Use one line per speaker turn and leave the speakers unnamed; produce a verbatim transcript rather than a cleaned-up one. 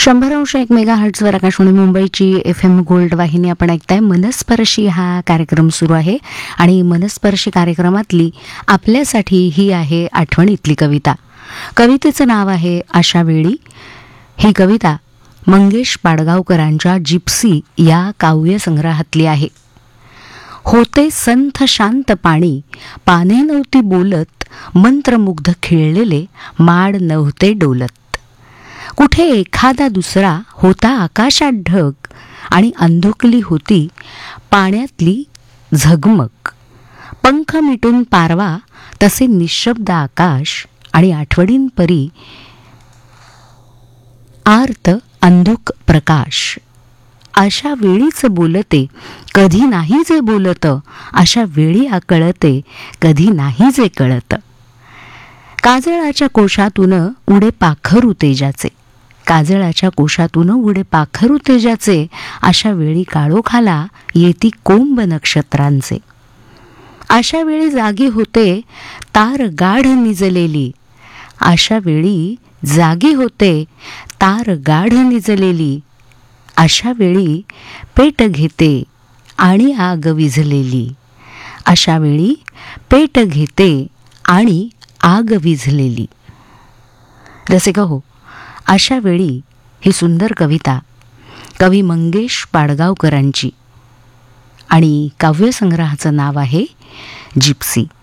शंभर अंश एक मेगा हर्ट्झवर आकाशवाणी मुंबईची एफ एम गोल्ड वाहिनी आपण ऐकताय. मनस्पर्शी हा कार्यक्रम सुरू आहे आणि मनस्पर्शी कार्यक्रमातली आपल्यासाठी ही आहे आठवणीतली कविता. कवितेचं नाव आहे अशा वेळी. ही कविता मंगेश पाडगावकरांच्या जिप्सी या काव्यसंग्रहातली आहे. होते संथ शांत पाणी, पाने नव्हती बोलत, मंत्रमुग्ध खिळलेले माड नव्हते डोलत. कुठे एखादा दुसरा होता आकाशात ढग, आणि अंधुकली होती पाण्यातली झगमग. पंख मिटून पारवा तसे निशब्द आकाश, आणि आठवडींपरी आर्त अंधुक प्रकाश. अशा वेळीच बोलते कधी नाही जे बोलत, अशा वेळी आकळते कधी नाही जे कळत. काजळाच्या कोशातून उडे पाखरू तेजाचे, काजळाच्या कोशातून उडे पाखरू तेजाचे. अशा वेळी काळोखाला येती कोंब नक्षत्रांचे. अशा वेळी जागी होते तार गाढ निजलेली, अशा वेळी जागी होते तार गाढ निजलेली. अशा वेळी पेट घेते आणि आग विझलेली, अशा वेळी पेट घेते आणि आग विझलेली. जसे कहो अशा वेळी ही सुंदर कविता कवी मंगेश पाडगावकरांची, आणि काव्यसंग्रहाचं नाव आहे जिप्सी.